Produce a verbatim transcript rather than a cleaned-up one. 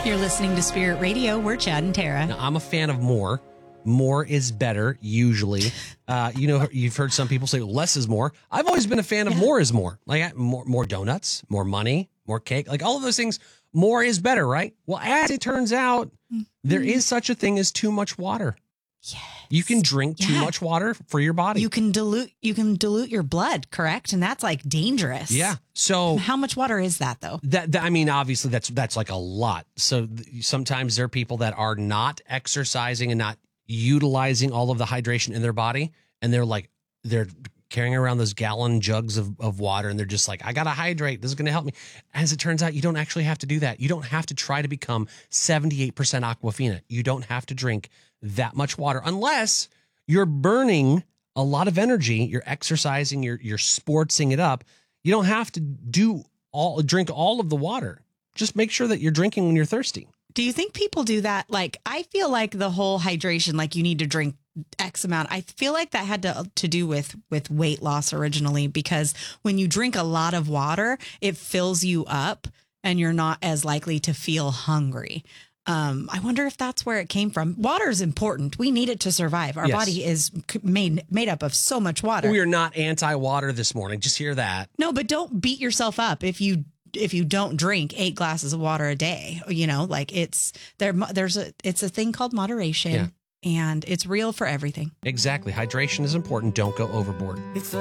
You're listening to Spirit Radio. We're Chad and Tara. Now, I'm a fan of more. More is better, usually. Uh, you know, you've heard some people say less is more. I've always been a fan of yeah. more is more. Like more, more donuts, more money, more cake, like all of those things. More is better, right? Well, as it turns out, mm-hmm. there is such a thing as too much water. Yes. You can drink too yeah. much water for your body. You can dilute, you can dilute your blood, correct? And that's like dangerous. Yeah. So how much water is that though? That, that I mean, obviously that's, that's like a lot. So th- sometimes there are people that are not exercising and not utilizing all of the hydration in their body. And they're like, they're carrying around those gallon jugs of, of water. And they're just like, I got to hydrate. This is going to help me. As it turns out, you don't actually have to do that. You don't have to try to become seventy-eight percent Aquafina. You don't have to drink that much water unless you're burning a lot of energy. You're exercising, you're, you're sportsing it up. You don't have to do all, drink all of the water. Just make sure that you're drinking when you're thirsty. Do you think people do that? Like, I feel like the whole hydration, like you need to drink X amount. I feel like that had to to do with with weight loss originally, because when you drink a lot of water, it fills you up and you're not as likely to feel hungry. Um, I wonder if that's where it came from. Water is important. We need it to survive. Our yes. body is made made up of so much water. We are not anti-water this morning. Just hear that. No, but don't beat yourself up if you if you don't drink eight glasses of water a day. You know, like it's there. There's a it's a thing called moderation, yeah. and it's real for everything. Exactly. Hydration is important. Don't go overboard. It's